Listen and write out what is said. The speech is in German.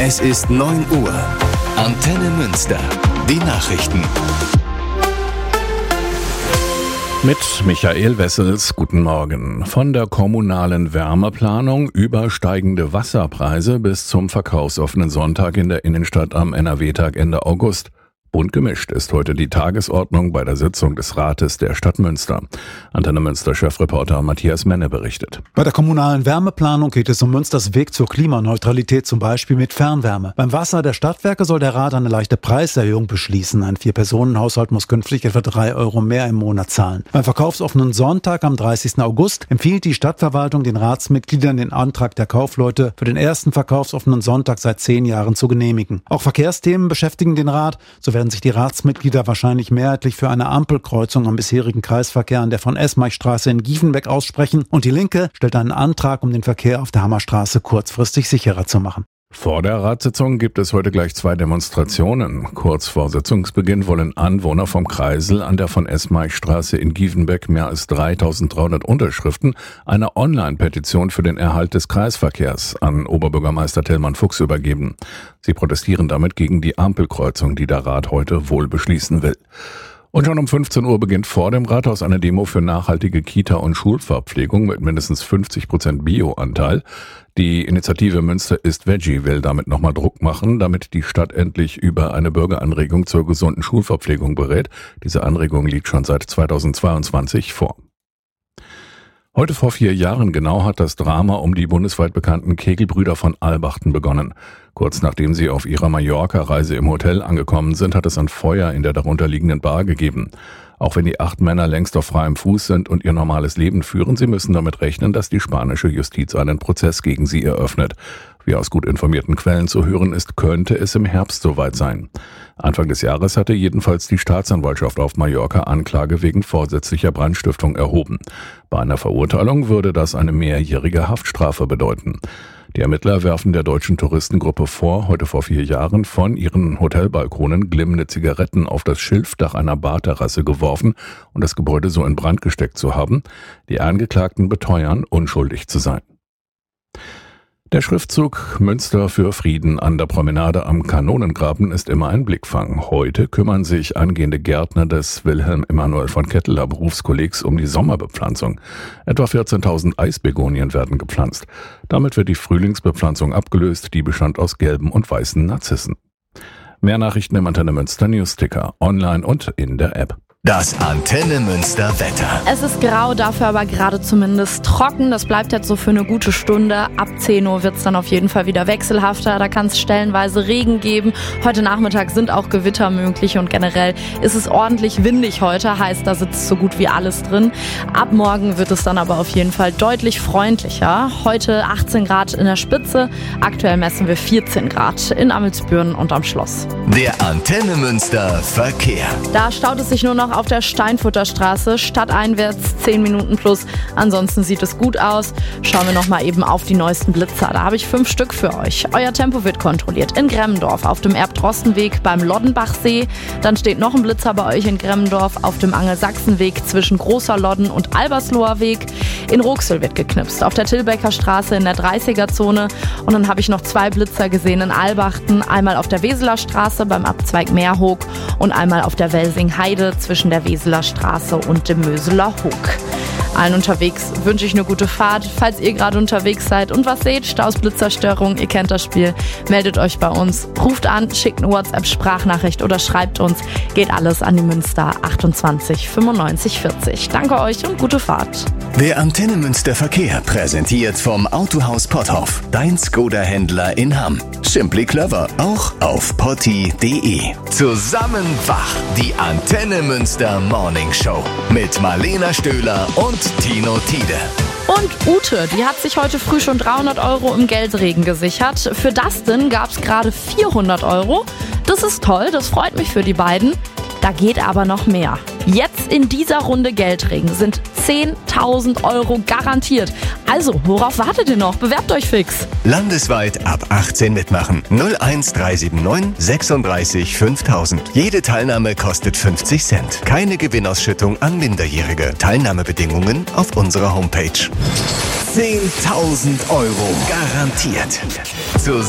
Es ist 9 Uhr. Antenne Münster. Die Nachrichten. Mit Michael Wessels, guten Morgen. Von der kommunalen Wärmeplanung über steigende Wasserpreise bis zum verkaufsoffenen Sonntag in der Innenstadt am NRW-Tag Ende August. Bunt gemischt ist heute die Tagesordnung bei der Sitzung des Rates der Stadt Münster. Antenne Münster-Chefreporter Matthias Menne berichtet. Bei der kommunalen Wärmeplanung geht es um Münsters Weg zur Klimaneutralität, zum Beispiel mit Fernwärme. Beim Wasser der Stadtwerke soll der Rat eine leichte Preiserhöhung beschließen. Ein 4-Personen-Haushalt muss künftig etwa 3 Euro mehr im Monat zahlen. Beim verkaufsoffenen Sonntag am 30. August empfiehlt die Stadtverwaltung den Ratsmitgliedern, den Antrag der Kaufleute für den ersten verkaufsoffenen Sonntag seit 10 Jahren zu genehmigen. Auch Verkehrsthemen beschäftigen den Rat. So werden sich die Ratsmitglieder wahrscheinlich mehrheitlich für eine Ampelkreuzung am bisherigen Kreisverkehr an der von Esmeichstraße in Giefenbeck aussprechen und die Linke stellt einen Antrag, um den Verkehr auf der Hammerstraße kurzfristig sicherer zu machen. Vor der Ratssitzung gibt es heute gleich 2 Demonstrationen. Kurz vor Sitzungsbeginn wollen Anwohner vom Kreisel an der von Esmeichstraße in Giefenbeck mehr als 3.300 Unterschriften eine Online-Petition für den Erhalt des Kreisverkehrs an Oberbürgermeister Tillmann Fuchs übergeben. Sie protestieren damit gegen die Ampelkreuzung, die der Rat heute wohl beschließen will. Und schon um 15 Uhr beginnt vor dem Rathaus eine Demo für nachhaltige Kita- und Schulverpflegung mit mindestens 50% Bio-Anteil. Die Initiative Münster ist Veggie will damit nochmal Druck machen, damit die Stadt endlich über eine Bürgeranregung zur gesunden Schulverpflegung berät. Diese Anregung liegt schon seit 2022 vor. Heute vor 4 Jahren genau hat das Drama um die bundesweit bekannten Kegelbrüder von Albachten begonnen. Kurz nachdem sie auf ihrer Mallorca-Reise im Hotel angekommen sind, hat es ein Feuer in der darunterliegenden Bar gegeben. Auch wenn die 8 Männer längst auf freiem Fuß sind und ihr normales Leben führen, sie müssen damit rechnen, dass die spanische Justiz einen Prozess gegen sie eröffnet. Wie aus gut informierten Quellen zu hören ist, könnte es im Herbst soweit sein. Anfang des Jahres hatte jedenfalls die Staatsanwaltschaft auf Mallorca Anklage wegen vorsätzlicher Brandstiftung erhoben. Bei einer Verurteilung würde das eine mehrjährige Haftstrafe bedeuten. Die Ermittler werfen der deutschen Touristengruppe vor, heute vor 4 Jahren von ihren Hotelbalkonen glimmende Zigaretten auf das Schilfdach einer Barterrasse geworfen und das Gebäude so in Brand gesteckt zu haben. Die Angeklagten beteuern, unschuldig zu sein. Der Schriftzug Münster für Frieden an der Promenade am Kanonengraben ist immer ein Blickfang. Heute kümmern sich angehende Gärtner des Wilhelm Emanuel von Ketteler Berufskollegs um die Sommerbepflanzung. Etwa 14.000 Eisbegonien werden gepflanzt. Damit wird die Frühlingsbepflanzung abgelöst, die bestand aus gelben und weißen Narzissen. Mehr Nachrichten im Antenne Münster Newsticker, online und in der App. Das Antenne Münster Wetter. Es ist grau, dafür aber gerade zumindest trocken. Das bleibt jetzt so für eine gute Stunde. Ab 10 Uhr wird es dann auf jeden Fall wieder wechselhafter. Da kann es stellenweise Regen geben. Heute Nachmittag sind auch Gewitter möglich und generell ist es ordentlich windig heute. Heißt, da sitzt so gut wie alles drin. Ab morgen wird es dann aber auf jeden Fall deutlich freundlicher. Heute 18 Grad in der Spitze. Aktuell messen wir 14 Grad in Amelsbüren und am Schloss. Der Antenne Münster Verkehr. Da staut es sich nur noch auf der Steinfurter Straße, stadteinwärts 10 Minuten plus. Ansonsten sieht es gut aus. Schauen wir nochmal eben auf die neuesten Blitzer. Da habe ich 5 Stück für euch. Euer Tempo wird kontrolliert in Gremmendorf auf dem Erb-Drosten-Weg beim Loddenbachsee. Dann steht noch ein Blitzer bei euch in Gremmendorf auf dem Angelsachsenweg zwischen Großer Lodden und Albersloher Weg. In Ruxel wird geknipst auf der Tilbecker Straße in der 30er-Zone. Und dann habe ich noch 2 Blitzer gesehen in Albachten. Einmal auf der Weseler Straße beim Abzweig Meerhoek und einmal auf der Welsing-Heide zwischen der Weseler Straße und dem Möseler Hook. Allen unterwegs wünsche ich eine gute Fahrt. Falls ihr gerade unterwegs seid und was seht, Staus, Blitzerstörung, ihr kennt das Spiel, meldet euch bei uns, ruft an, schickt eine WhatsApp-Sprachnachricht oder schreibt uns. Geht alles an die Münster 28 95 40. Danke euch und gute Fahrt. Der Antenne Münster Verkehr präsentiert vom Autohaus Potthoff, dein Skoda-Händler in Hamm. Simply clever, auch auf potti.de. Zusammen wach, die Antenne Münster Morning Show mit Marlena Stöhler und Tino Tiede. Und Ute, die hat sich heute früh schon 300 € im Geldregen gesichert. Für Dustin gab es gerade 400 €. Das ist toll, das freut mich für die beiden. Da geht aber noch mehr. Jetzt in dieser Runde Geldregen sind 10.000 € garantiert. Also, worauf wartet ihr noch? Bewerbt euch fix. Landesweit ab 18 mitmachen. 01379 36 5000. Jede Teilnahme kostet 50 Cent. Keine Gewinnausschüttung an Minderjährige. Teilnahmebedingungen auf unserer Homepage. 10.000 € garantiert.